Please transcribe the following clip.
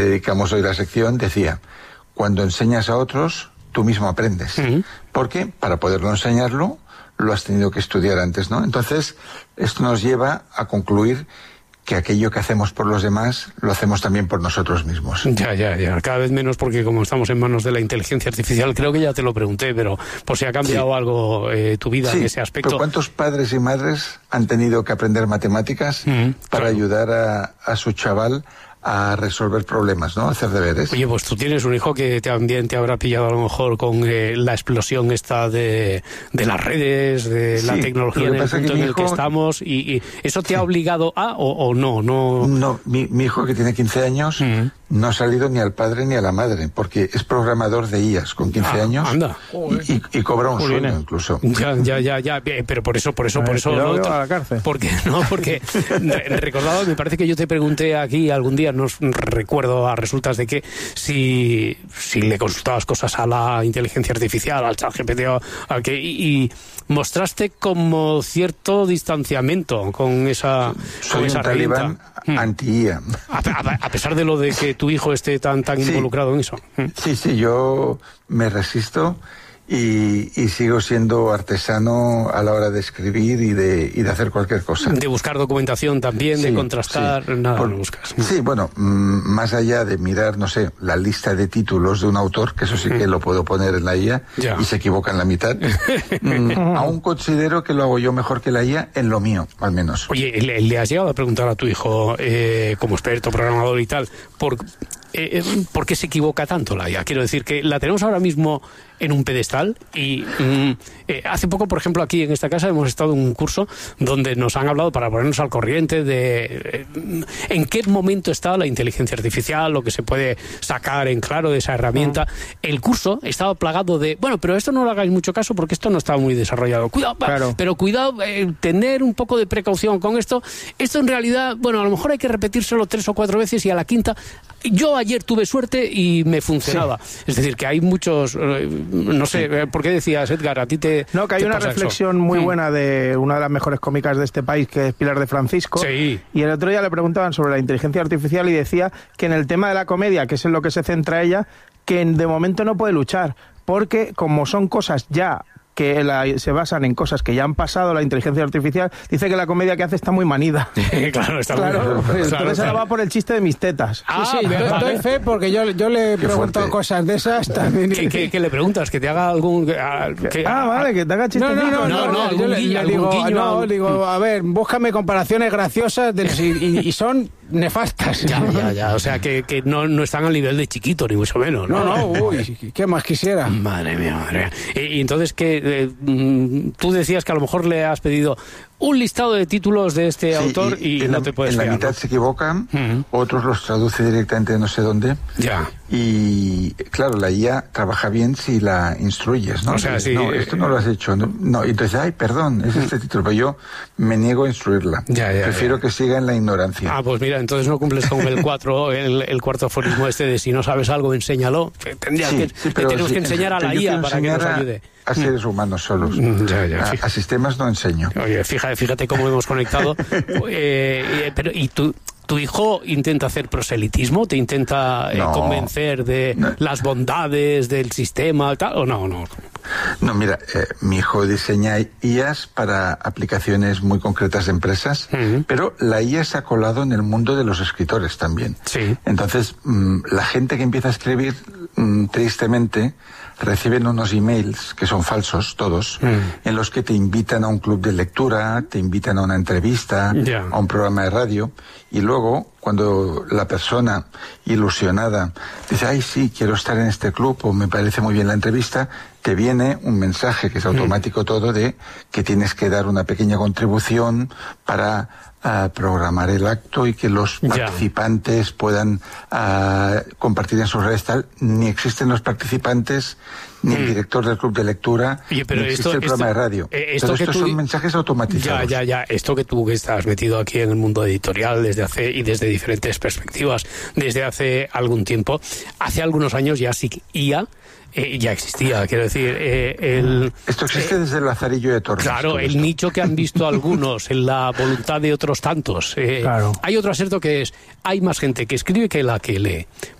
dedicamos hoy la sección, decía, cuando enseñas a otros, tú mismo aprendes. Porque para poderlo enseñarlo, lo has tenido que estudiar antes, ¿no? Entonces, esto nos lleva a concluir que aquello que hacemos por los demás lo hacemos también por nosotros mismos. Ya. Cada vez menos, porque como estamos en manos de la inteligencia artificial, creo que ya te lo pregunté, pero por si ha cambiado algo tu vida en ese aspecto. Pero ¿cuántos padres y madres han tenido que aprender matemáticas para ayudar a su chaval a resolver problemas, ¿no? A hacer deberes. Oye, pues tú tienes un hijo que también te habrá pillado a lo mejor con la explosión esta de las redes, de la tecnología en el punto en el que estamos, y ¿eso te ha obligado a o no? No, mi hijo, que tiene 15 años, no ha salido ni al padre ni a la madre, porque es programador de IAS con 15 años. Anda. Y cobra un sueldo incluso. Ya, pero por eso no, a la cárcel. Porque recordaba, me parece que yo te pregunté aquí algún día, no recuerdo a resultas de que si le consultabas cosas a la inteligencia artificial, al ChatGPT, y mostraste como cierto distanciamiento con esa Soy un talibán anti-IA. A pesar de lo de que tu hijo esté tan involucrado en eso. Sí, yo me resisto y sigo siendo artesano a la hora de escribir y de hacer cualquier cosa. De buscar documentación también, de contrastar, nada no buscas. Sí, bueno, más allá de mirar, no sé, la lista de títulos de un autor, que eso sí que lo puedo poner en la IA, y se equivoca en la mitad, aún considero que lo hago yo mejor que la IA en lo mío, al menos. Oye, ¿le has llegado a preguntar a tu hijo, como experto programador y tal, por qué se equivoca tanto la IA? Quiero decir que la tenemos ahora mismo en un pedestal y hace poco, por ejemplo, aquí en esta casa hemos estado en un curso donde nos han hablado, para ponernos al corriente de en qué momento está la inteligencia artificial, lo que se puede sacar en claro de esa herramienta. El curso estaba plagado de, bueno, pero esto no lo hagáis mucho caso porque esto no está muy desarrollado. Cuidado, pero cuidado, tener un poco de precaución con esto. Esto en realidad, bueno, a lo mejor hay que repetírselo 3 o 4 veces y a la quinta. Yo ayer tuve suerte y me funcionaba. Es decir, que hay muchos, no sé, ¿por qué decías, Edgar? A ti te... No, que hay una reflexión muy buena de una de las mejores cómicas de este país, que es Pilar de Francisco. Sí. Y el otro día le preguntaban sobre la inteligencia artificial y decía que en el tema de la comedia, que es en lo que se centra ella, que de momento no puede luchar, porque como son cosas ya que se basan en cosas que ya han pasado, la inteligencia artificial dice que la comedia que hace está muy manida. Claro, está muy Entonces ahora va por el chiste de mis tetas. Doy fe porque yo le he preguntado cosas de esas también. ¿Qué le preguntas? ¿Que te haga algún...? Vale, que te haga chiste. No, yo le digo, a ver, búscame comparaciones graciosas y son nefastas. Ya, o sea, que no están al nivel de Chiquito, ni mucho menos. No, uy, ¿qué más quisiera? Madre mía. Y entonces, tú decías que a lo mejor le has pedido un listado de títulos de este autor y no te puedes fiar. En la mitad se equivocan, otros los traduce directamente de no sé dónde. Ya. Y claro, la IA trabaja bien si la instruyes, ¿no? O sea, no, esto no lo has hecho. No, entonces, perdón, es este título, pero yo me niego a instruirla. Prefiero que siga en la ignorancia. Pues mira, entonces no cumples con el 4, el cuarto aforismo de si no sabes algo, enséñalo. Tenemos que enseñar a la IA para que nos ayude. A seres humanos solos. A sistemas no enseño. Oye, fíjate cómo hemos conectado. Pero ¿y tu hijo intenta hacer proselitismo? ¿Te intenta convencer de las bondades del sistema tal, o no? No, mira, mi hijo diseña IAs para aplicaciones muy concretas de empresas, pero la IA se ha colado en el mundo de los escritores también. Sí. Entonces, la gente que empieza a escribir, tristemente, reciben unos emails que son falsos, todos, en los que te invitan a un club de lectura, te invitan a una entrevista, a un programa de radio, y luego, cuando la persona ilusionada dice, ay, sí, quiero estar en este club, o me parece muy bien la entrevista, te viene un mensaje que es automático todo de que tienes que dar una pequeña contribución para programar el acto y que los participantes puedan compartir en sus redes tal. Ni existen los participantes, ni el director del club de lectura, ni existe el programa de radio. Estos son mensajes automatizados. Ya. Esto que tú que estás metido aquí en el mundo editorial desde diferentes perspectivas desde hace algún tiempo. Hace algunos años ya sí IA ya existía, quiero decir, esto existe desde el Lazarillo de Tormes. Claro, el nicho que han visto algunos en la voluntad de otros tantos. Claro. Hay otro aserto que es, hay más gente que escribe que la que lee.